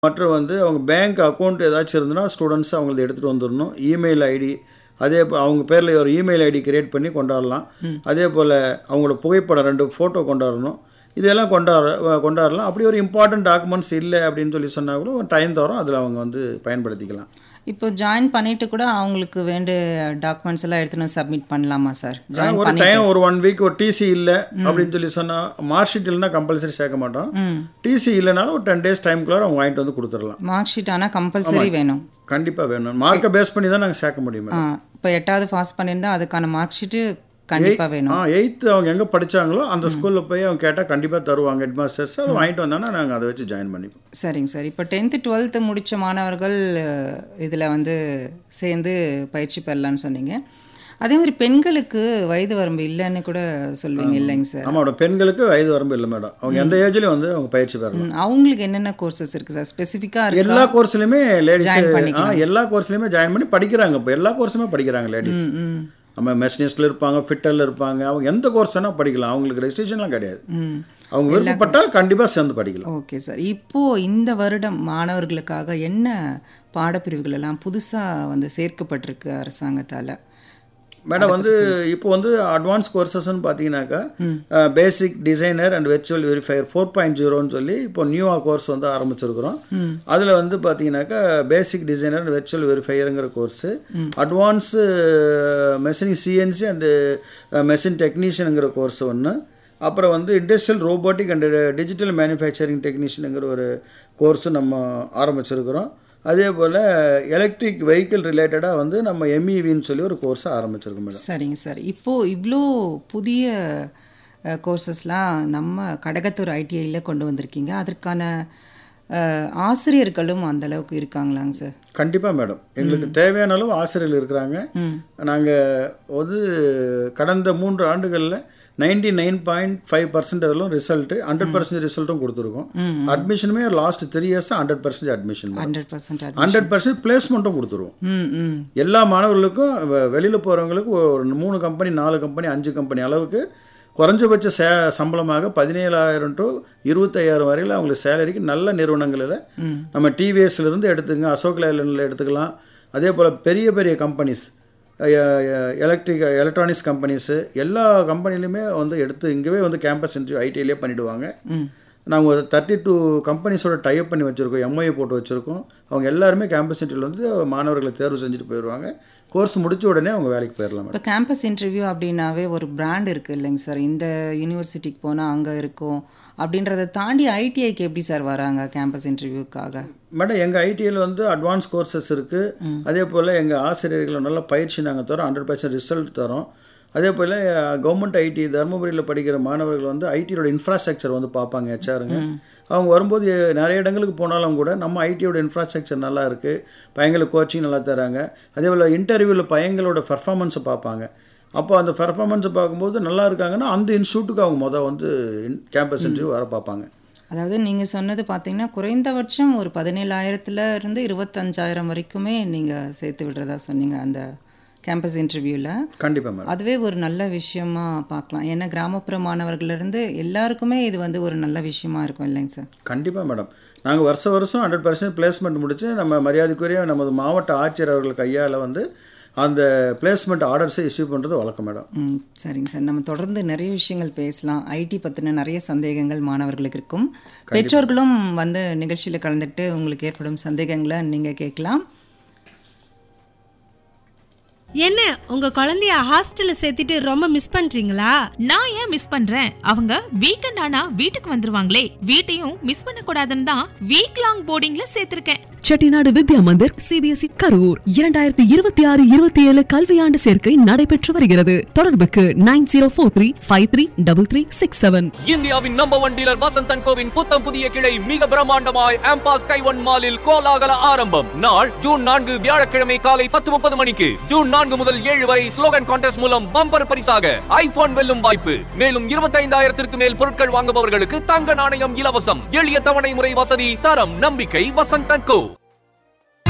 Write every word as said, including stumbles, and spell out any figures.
மற்றும் வந்து அவங்க பேங்க் அக்கௌண்ட் ஏதாச்சும் இருந்ததுன்னா ஸ்டூடெண்ட்ஸ் அவங்களது எடுத்துகிட்டு வந்துடணும். இமெயில் ஐடி அதே போல் அவங்க பேரில் ஒரு இமெயில் ஐடி கிரியேட் பண்ணி கொண்டாடலாம். அதே போல் அவங்களோட புகைப்படம் ரெண்டு ஃபோட்டோ கொண்டாடணும். இதெல்லாம் கொண்டாட கொண்டாடலாம். அப்படி ஒரு இம்பார்ட்டன்ட் டாக்குமெண்ட்ஸ் இல்லை அப்படின்னு சொல்லி சொன்னால் கூட ஒரு டைம் தரும், அதில் அவங்க வந்து பயன்படுத்திக்கலாம். இப்போ ஜாயின் பண்ணிட்டு கூட அவங்களுக்கு வேண்டிய டாக்குமெண்ட்ஸ் எல்லாம் எடுத்துன்னு சப்மிட் பண்ணலாமா சார்? ஒரு டைம் ஒரு ஒன் வீக் ஒரு டிசி இல்லை அப்படின்னு சொல்லி சொன்னால் மார்க் ஷீட் இல்லைன்னா கம்பல்சரி சேர்க்க மாட்டோம். டிசி இல்லைனாலும் ஒரு டென் டேஸ் டைம்குள்ள அவங்க வாங்கிட்டு வந்து கொடுத்துடலாம். மார்க் ஷீட் ஆனால் கம்பல்சரி வேணும். கண்டிப்பாக வேணும். மார்க்கை பேஸ் பண்ணி தான் நாங்கள் சேர்க்க முடியும். இப்போ எட்டாவது பாஸ் பண்ணியிருந்தா அதுக்கான மார்க் ஷீட்டு கண்டிப்பாக வேணும். ஆ எயித்து அவங்க எங்கே படித்தாங்களோ அந்த ஸ்கூலில் போய் அவங்க கேட்டால் கண்டிப்பாக தருவாங்க ஹெட் மாஸ்டர்ஸ். அதை வாங்கிட்டு வந்தாங்கன்னா நாங்கள் அதை வச்சு ஜாயின் பண்ணிப்போம். சரிங்க சார். இப்போ டென்த்து டுவெல்த்து முடித்த மாணவர்கள் இதில் வந்து சேர்ந்து பயிற்சி பெறலான்னு சொன்னீங்க. அதே மாதிரி பெண்களுக்கு வயது வரம்பு இல்லைன்னு கூட சொல்லுவீங்க இல்லைங்க சார்? ஆமாம், பெண்களுக்கு வயது வரம்பு இல்லை மேடம். அவங்க எந்த ஏஜ்லேயும் வந்து அவங்க பயிற்சி பெறலாம். அவங்களுக்கு என்னென்ன கோர்சஸ் இருக்குது சார் ஸ்பெசிஃபிக்காக? எல்லா கோர்ஸ்லையுமே லேடிஸ் எல்லா கோர்ஸ்லையுமே ஜாயின் பண்ணி படிக்கிறாங்க. இப்போ எல்லா கோர்ஸுமே படிக்கிறாங்க லேடிஸ். நம்ம மெஷினிஸ்டில் இருப்பாங்க, ஃபிட்டரில் இருப்பாங்க, அவங்க எந்த கோர்ஸ் வேணால் படிக்கலாம். அவங்களுக்கு ரெஜிஸ்ட்ரேஷன்லாம் கிடையாது. அவங்க விருப்பப்பட்டால் கண்டிப்பாக சேர்ந்து படிக்கலாம். Okay sir. இப்போது இந்த வருடம் மாணவர்களுக்காக என்ன பாடப்பிரிவுகள் எல்லாம் புதுசாக வந்து சேர்க்கப்பட்டிருக்கு அரசாங்கத்தால்? மேடம் வந்து இப்போ வந்து அட்வான்ஸ் கோர்சஸ்ன்னு பார்த்தீங்கன்னாக்கா பேசிக் designer and virtual verifier four point ஜீரோன்னு சொல்லி இப்போ நியூவாக கோர்ஸ் வந்து ஆரம்பிச்சிருக்கிறோம். அதில் வந்து பார்த்தீங்கன்னாக்கா பேசிக் designer and virtual வெரிஃபையருங்கிற course, advance machining CNC and machine டெக்னீஷியனுங்கிற course ஒன்று, அப்புறம் வந்து industrial robotic and digital manufacturing டெக்னீஷியனுங்கிற ஒரு கோர்ஸு நம்ம ஆரம்பிச்சிருக்கிறோம். அதே போல் எலக்ட்ரிக் வெஹிக்கிள் ரிலேட்டடாக வந்து நம்ம எம்இவின்னு சொல்லி ஒரு கோர்ஸை ஆரம்பிச்சிருக்கோம் மேடம். சரிங்க சார். இப்போது இவ்வளோ புதிய கோர்சஸ்லாம் நம்ம கடகத்தூர் ஐடிஐயில் கொண்டு வந்திருக்கீங்க. அதற்கான ஆசிரியர்களும் அந்த அளவுக்கு இருக்காங்களாங்க சார்? கண்டிப்பாக மேடம், எங்களுக்கு தேவையான அளவு ஆசிரியர்கள் இருக்கிறாங்க. நாங்கள் வந்து கடந்த மூன்று ஆண்டுகளில் ninety nine point five percent வரலும் ரிசல்ட்டு ஹண்ட்ரட் பர்சன்ட் ரிசல்ட்டும் கொடுத்துருக்கோம். அட்மிஷனுமே last three years hundred percent admission, hundred percent hundred percent பிளேஸ்மெண்ட்டும் கொடுத்துருவோம். எல்லா மாணவர்களுக்கும் வெளியில் போகிறவங்களுக்கு ஒரு மூணு கம்பெனி நாலு கம்பெனி அஞ்சு கம்பெனி அளவுக்கு குறைஞ்சபட்ச சே சம்பளமாக பதினேழாயிரம் டு இருபத்தையாயிரம் வரையில் அவங்களுக்கு சேலரிக்கு நல்ல நிறுவனங்களில் நம்ம டிவிஎஸ்லேருந்து எடுத்துங்க, அசோக் லேலண்டில் எடுத்துக்கலாம். அதே போல் பெரிய பெரிய கம்பெனிஸ், எலக்ட்ரிக் எலக்ட்ரானிக்ஸ் கம்பெனிஸு, எல்லா கம்பெனிலையுமே வந்து எடுத்து இங்கேவே வந்து கேம்பஸ் இன்டர்வியூ ஐடியிலே பண்ணிவிடுவாங்க. நாங்கள் ஒரு தேர்ட்டி டூ கம்பெனிஸோட டைப் பண்ணி வச்சுருக்கோம், எம்ஐ போட்டு வச்சுருக்கோம். அவங்க எல்லாருமே கேம்பஸ் இன்டர்வியூவில் வந்து மாணவர்களை தேர்வு செஞ்சுட்டு போயிடுவாங்க. கோர்ஸ் முடிச்ச உடனே அவங்க வேலைக்கு போயிடலாம். இப்போ கேம்பஸ் இன்டர்வியூ அப்படின்னாவே ஒரு பிராண்ட் இருக்குது இல்லைங்க சார்? இந்த யூனிவர்சிட்டிக்கு போனால் அங்கே இருக்கும் அப்படின்றத தாண்டி ஐடிஐக்கு எப்படி சார் வராங்க கேம்பஸ் இன்டர்வியூக்காக? மேடம், எங்கள் ஐடிஐயில் வந்து அட்வான்ஸ் கோர்சஸ் இருக்குது. அதே போல் எங்கள் ஆசிரியர்களை நல்ல பயிற்சி நாங்கள் தரோம், ஹண்ட்ரட் பர்சன்ட் ரிசல்ட் தரோம். அதே போல் கவர்மெண்ட் ஐடி தருமபுரியில் படிக்கிற மாணவர்கள் வந்து ஐடியோட இன்ஃப்ராஸ்ட்ரக்சர் வந்து பார்ப்பாங்க ஹெச்ஆருங்க. அவங்க வரும்போது நிறைய இடங்களுக்கு போனாலும் கூட நம்ம ஐடியோட இன்ஃப்ராஸ்ட்ரக்சர் நல்லா இருக்குது, பையங்களுக்கு கோச்சிங் நல்லா தராங்க. அதே போல் இன்டர்வியூவில் பையங்களோட பர்ஃபார்மன்ஸை பார்ப்பாங்க. அப்போ அந்த பர்ஃபார்மன்ஸை பார்க்கும்போது நல்லா இருக்காங்கன்னா அந்த இன்ஸ்டியூட்டுக்கு அவங்க மொதல் வந்து கேம்பஸ் இன்டர்வியூ வர பார்ப்பாங்க. அதாவது நீங்கள் சொன்னது பார்த்தீங்கன்னா குறைந்தபட்சம் ஒரு பதினேழாயிரத்துல இருந்து இருபத்தஞ்சாயிரம் வரைக்குமே நீங்கள் சேர்த்து விடுறதா சொன்னீங்க அந்த கேம்பஸ் இன்டர்வியூவில். கண்டிப்பாக மேடம், அதுவே ஒரு நல்ல விஷயமா பார்க்கலாம். ஏன்னா கிராமப்புற மாணவர்களிருந்து எல்லாருக்குமே இது வந்து ஒரு நல்ல விஷயமா இருக்கும் இல்லைங்க சார்? கண்டிப்பாக மேடம், நாங்கள் வருஷம் வருஷம் ஹண்ட்ரட் பர்சன்ட் பிளேஸ்மெண்ட் முடிச்சு நம்ம மரியாதைக்குரிய நமது மாவட்ட ஆட்சியர் அவர்கள் கையால் வந்து அந்த பிளேஸ்மெண்ட் ஆர்டர்ஸை இஷ்யூ பண்ணுறது வழக்கம் மேடம். ம் சரிங்க சார். நம்ம தொடர்ந்து நிறைய விஷயங்கள் பேசலாம். ஐடி பற்றின நிறைய சந்தேகங்கள் மாணவர்களுக்கு இருக்கும். பெற்றோர்களும் வந்து நிகழ்ச்சியில் கலந்துக்கிட்டு உங்களுக்கு ஏற்படும் சந்தேகங்களை நீங்கள் கேட்கலாம். என்ன உங்க குழந்தைய ஹாஸ்டல்ல சேர்த்துட்டு ரொம்ப மிஸ் பண்றீங்களா? நான் ஏன் மிஸ் பண்றேன்? அவங்க வீக்கெண்ட் ஆனா வீட்டுக்கு வந்துருவாங்களே, வீட்டையும் மிஸ் பண்ண கூடாதுன்னு தான் week long போர்டிங்ல சேர்த்திருக்கேன். Chettinad Vidya Mandir CBSE Karur இரண்டாயிரத்தி இருபத்தி ஆறு இருபத்தி ஏழு கல்வியாண்டு சேர்க்கை நடைபெற்று வருகிறது. தொடர்புக்கு nine zero four three five three double three six seven. இந்தியாவின் number one dealer Vasanth and CoWIN புத்தம் புதிய கிளை மிக பிரம்மாண்டமாய் ஆம்பாஸ் கைவன் மாலில் கோலாகல ஆரம்பம். நாள் ஜூன் நான்கு வியாழக்கிழமை காலை பத்து முப்பது மணிக்கு. ஜூன் நான்கு முதல் ஏழு வரை ஸ்லோகன் கான்டெஸ்ட் மூலம் பம்பர் பரிசாக ஐபோன் வெல்லும் வாய்ப்பு. மேலும் இருபத்தைந்தாயிரத்திற்கு மேல் பொருட்கள் வாங்குபவர்களுக்கு தங்க நாணயம் இலவசம். எளிய தவணை முறை வசதி, தரம், நம்பிக்கை வசந்த் அண்ட் கோ.